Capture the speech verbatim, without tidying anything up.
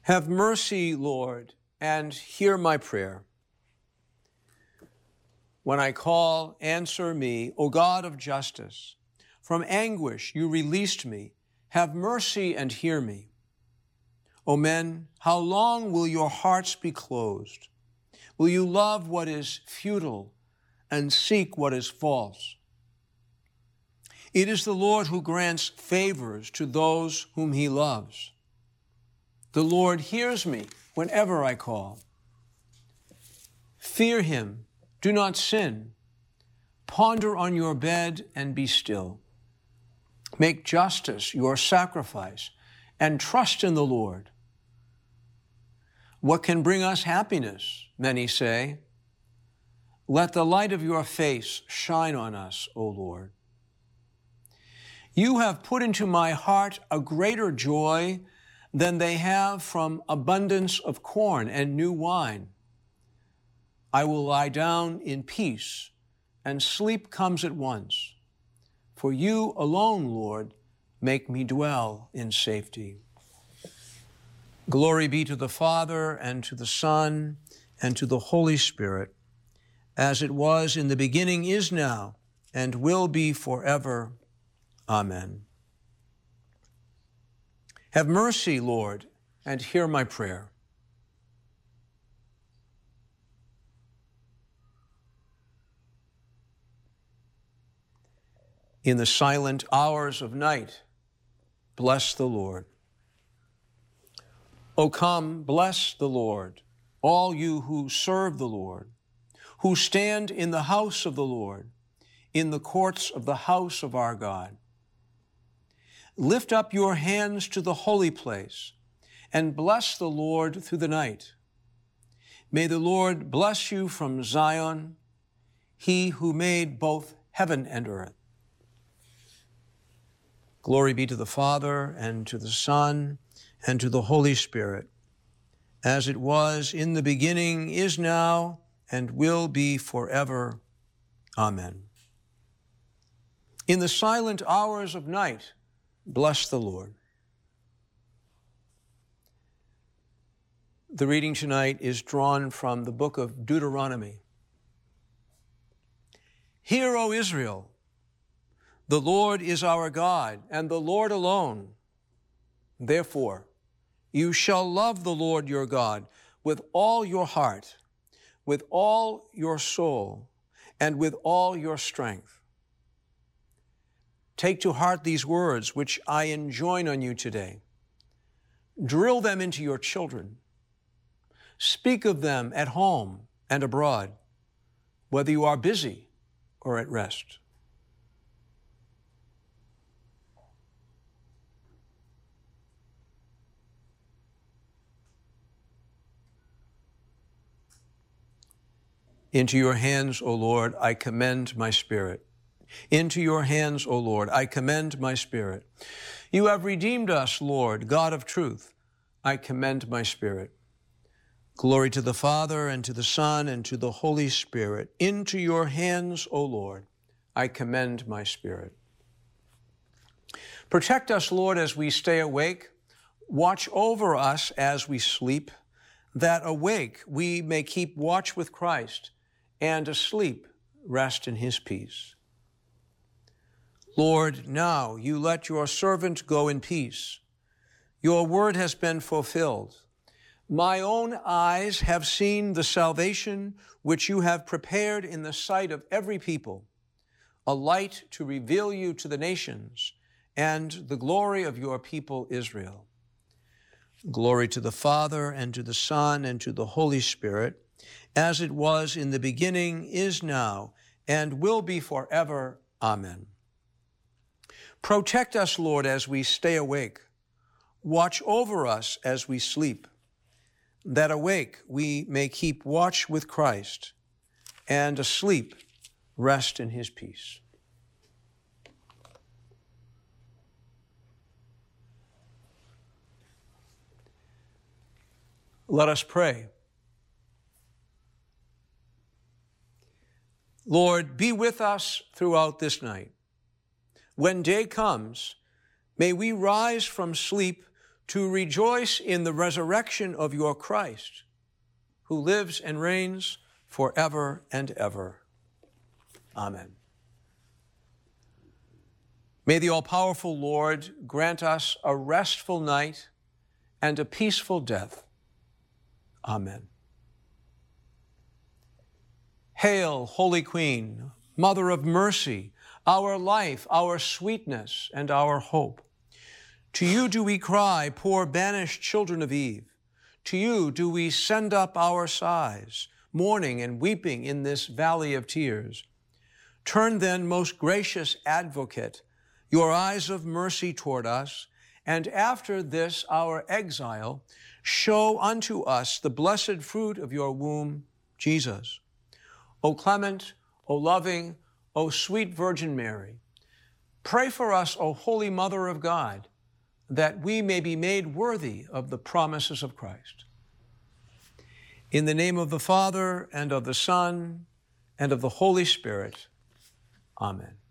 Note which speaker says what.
Speaker 1: Have mercy, Lord, and hear my prayer. When I call, answer me, O God of justice. From anguish you released me. Have mercy and hear me. O men, how long will your hearts be closed? Will you love what is futile and seek what is false? It is the Lord who grants favors to those whom he loves. The Lord hears me whenever I call. Fear him, do not sin. Ponder on your bed and be still. Make justice your sacrifice and trust in the Lord. What can bring us happiness, many say. Let the light of your face shine on us, O Lord. You have put into my heart a greater joy than they have from abundance of corn and new wine. I will lie down in peace, and sleep comes at once. For you alone, Lord, make me dwell in safety. Glory be to the Father, and to the Son, and to the Holy Spirit, as it was in the beginning, is now, and will be forever. Amen. Have mercy, Lord, and hear my prayer. In the silent hours of night, bless the Lord. O come, bless the Lord, all you who serve the Lord, who stand in the house of the Lord, in the courts of the house of our God. Lift up your hands to the holy place and bless the Lord through the night. May the Lord bless you from Zion, he who made both heaven and earth. Glory be to the Father, and to the Son, and to the Holy Spirit, as it was in the beginning, is now, and will be forever. Amen. In the silent hours of night, bless the Lord. The reading tonight is drawn from the book of Deuteronomy. Hear, O Israel, the Lord is our God, and the Lord alone. Therefore, you shall love the Lord your God with all your heart, with all your soul, and with all your strength. Take to heart these words which I enjoin on you today. Drill them into your children. Speak of them at home and abroad, whether you are busy or at rest. Into your hands, O Lord, I commend my spirit. Into your hands, O Lord, I commend my spirit. You have redeemed us, Lord, God of truth. I commend my spirit. Glory to the Father, and to the Son, and to the Holy Spirit. Into your hands, O Lord, I commend my spirit. Protect us, Lord, as we stay awake. Watch over us as we sleep, that awake we may keep watch with Christ, and asleep rest in his peace. Lord, now you let your servant go in peace. Your word has been fulfilled. My own eyes have seen the salvation which you have prepared in the sight of every people, a light to reveal you to the nations and the glory of your people Israel. Glory to the Father, and to the Son, and to the Holy Spirit, as it was in the beginning, is now, and will be forever. Amen. Protect us, Lord, as we stay awake. Watch over us as we sleep, that awake we may keep watch with Christ, and asleep rest in his peace. Let us pray. Lord, be with us throughout this night. When day comes, may we rise from sleep to rejoice in the resurrection of your Christ, who lives and reigns forever and ever. Amen. May the all-powerful Lord grant us a restful night and a peaceful death. Amen. Hail, Holy Queen, Mother of Mercy, our life, our sweetness, and our hope. To you do we cry, poor banished children of Eve. To you do we send up our sighs, mourning and weeping in this valley of tears. Turn then, most gracious Advocate, your eyes of mercy toward us, and after this our exile, show unto us the blessed fruit of your womb, Jesus. O clement, O loving, O sweet Virgin Mary, pray for us, O Holy Mother of God, that we may be made worthy of the promises of Christ. In the name of the Father, and of the Son, and of the Holy Spirit, amen.